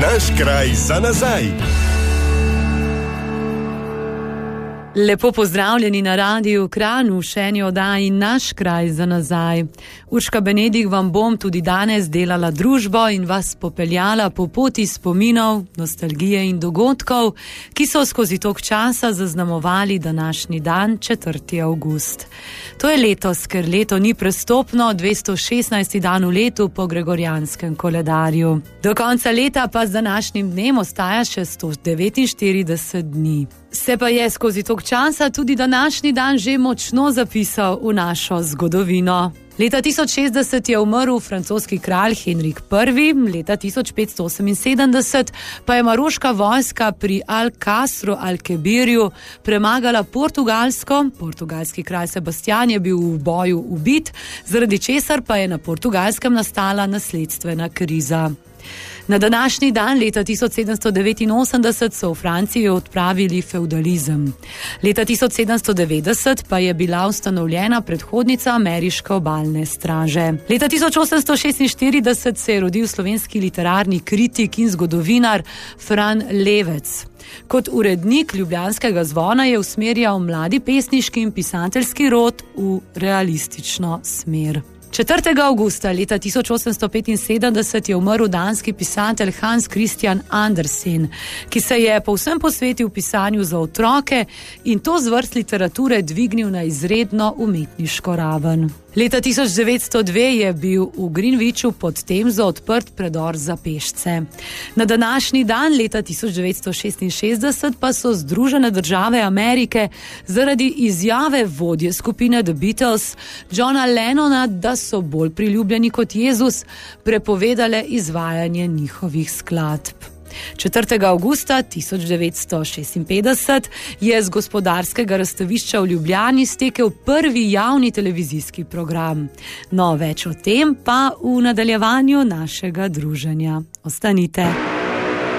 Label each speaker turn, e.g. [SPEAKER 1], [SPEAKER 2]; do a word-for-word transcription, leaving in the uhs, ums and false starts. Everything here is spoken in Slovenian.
[SPEAKER 1] Naš kraj za nazaj.
[SPEAKER 2] Lepo pozdravljeni na Radiu Kranj v še eni oddaji Naš kraj za nazaj. Urška Benedik vam bom tudi danes delala družbo in vas popeljala po poti spominov, nostalgije in dogodkov, ki so skozi tok časa zaznamovali današnji dan, četrti avgust. To je letos, ker leto ni prestopno, dvesto šestnajsti dan v letu po gregorjanskem koledarju. Do konca leta pa z današnjim dnem ostaja še sto devetinštirideset dni. Se pa je skozi tok časa tudi današnji dan že močno zapisal v našo zgodovino. Leta tisoč šestdeset je umrl francoski kralj Henrik Prvi, leta tisoč petsto oseminsedemdeset pa je maroška vojska pri Alcáceru Alquebirju premagala Portugalsko. Portugalski kralj Sebastian je bil v boju ubit, zaradi česar pa je na Portugalskem nastala nasledstvena kriza. Na današnji dan leta tisoč sedemsto devetinosemdeset so v Franciji odpravili fevdalizem. Leta tisoč sedemsto devetdeset pa je bila ustanovljena predhodnica ameriške obalne straže. Leta tisoč osemsto šestinštirideset se je rodil slovenski literarni kritik in zgodovinar Fran Levec. Kot urednik Ljubljanskega zvona je usmerjal mladi pesniški in pisateljski rod v realistično smer. četrtega avgusta leta tisoč osemsto petinsedemdeset je umrl danski pisatelj Hans Christian Andersen, ki se je povsem posvetil pisanju za otroke in to zvrst literature dvignil na izredno umetniško raven. Leta tisoč devetsto dve je bil v Greenwichu pod Temzo odprt predor za pešce. Na današnji dan leta tisoč devetsto šestinšestdeset pa so Združene države Amerike zaradi izjave vodje skupine The Beatles Johna Lennona, da so bolj priljubljeni kot Jezus, prepovedale izvajanje njihovih skladb. četrtega avgusta tisoč devetsto šestinpetdeset je z Gospodarskega razstavišča v Ljubljani stekel prvi javni televizijski program. No, več o tem pa v nadaljevanju našega druženja. Ostanite.